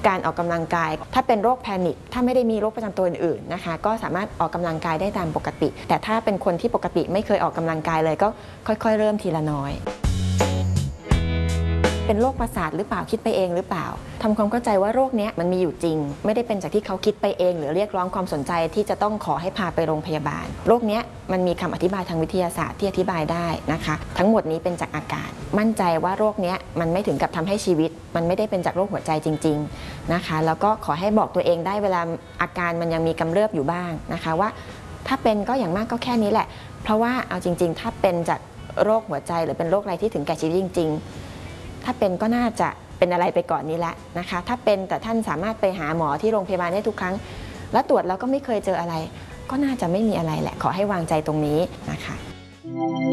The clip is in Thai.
การออกกำลังกายถ้าเป็นโรคแพนิคถ้าไม่ได้มีโรคประจำตัวอื่นๆนะคะก็สามารถออกกำลังกายได้ตามปกติแต่ถ้าเป็นคนที่ปกติไม่เคยออกกำลังกายเลยก็ค่อยๆเริ่มทีละน้อยเป็นโรคประสาทหรือเปล่าคิดไปเองหรือเปล่าทำความเข้าใจว่าโรคนี้มันมีอยู่จริงไม่ได้เป็นจากที่เขาคิดไปเองหรือเรียกร้องความสนใจที่จะต้องขอให้พาไปโรงพยาบาลโรคนี้มันมีคำอธิบายทางวิทยาศาสตร์ที่อธิบายได้นะคะทั้งหมดนี้เป็นจากอาการมั่นใจว่าโรคนี้มันไม่ถึงกับทำให้ชีวิตมันไม่ได้เป็นจากโรคหัวใจจริงๆนะคะแล้วก็ขอให้บอกตัวเองได้เวลาอาการมันยังมีกำเริบอยู่บ้างนะคะว่าถ้าเป็นก็อย่างมากก็แค่นี้แหละเพราะว่าเอาจริงๆถ้าเป็นจากโรคหัวใจหรือเป็นโรคอะไรที่ถึงแก่ชีวิตจริงๆถ้าเป็นก็น่าจะเป็นอะไรไปก่อนนี้แหละนะคะถ้าเป็นแต่ท่านสามารถไปหาหมอที่โรงพยาบาลได้ทุกครั้งแล้วตรวจแล้วก็ไม่เคยเจออะไรก็น่าจะไม่มีอะไรแหละขอให้วางใจตรงนี้นะคะ